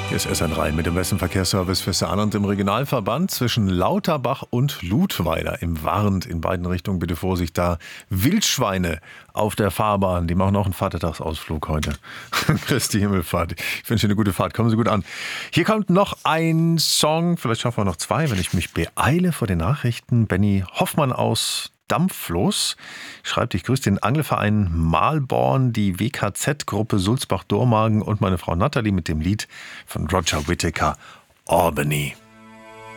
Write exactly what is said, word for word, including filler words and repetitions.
Hier ist S N drei mit dem besten Verkehrsservice für Saarland im Regionalverband zwischen Lauterbach und Ludweiler im Warnt. In beiden Richtungen bitte Vorsicht, da Wildschweine auf der Fahrbahn. Die machen auch einen Vatertagsausflug heute. Christi Himmelfahrt. Ich wünsche Ihnen eine gute Fahrt. Kommen Sie gut an. Hier kommt noch ein Song, vielleicht schaffen wir noch zwei, wenn ich mich beeile vor den Nachrichten. Benny Hoffmann aus Dampflos schreibt, ich grüße den Angelverein Malborn, die W K Z-Gruppe Sulzbach-Dormagen und meine Frau Natalie mit dem Lied von Roger Whittaker, Albany.